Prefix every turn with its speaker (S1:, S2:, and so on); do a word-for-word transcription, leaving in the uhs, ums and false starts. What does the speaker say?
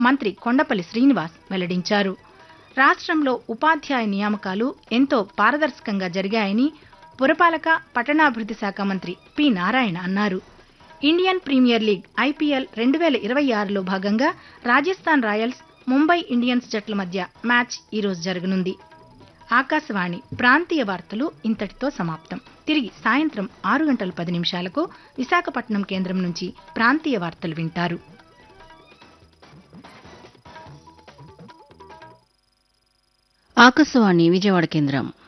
S1: మంత్రి కొండపల్లి శ్రీనివాస్ వెల్లడించారు. రాష్ట్రంలో ఉపాధ్యాయ నియామకాలు ఎంతో పారదర్శకంగా జరిగాయని పురపాలక పట్టణాభివృద్ధి శాఖ మంత్రి పి నారాయణ అన్నారు. ఇండియన్ ప్రీమియర్ లీగ్ ఐపీఎల్ రెండు వేల ఇరవై ఆరులో భాగంగా రాజస్థాన్ రాయల్స్ ముంబై ఇండియన్స్ జట్ల మధ్య మ్యాచ్ ఈరోజు జరగనుంది. ఆకాశవాణి ప్రాంతీయ వార్తలు ఇంతటితో సమాప్తం. తిరిగి సాయంత్రం ఆరు గంటల పది నిమిషాలకు విశాఖపట్నం కేంద్రం నుంచి ప్రాంతీయ వార్తలు వింటారు.
S2: ఆకాశవాణి విజయవాడ కేంద్రం.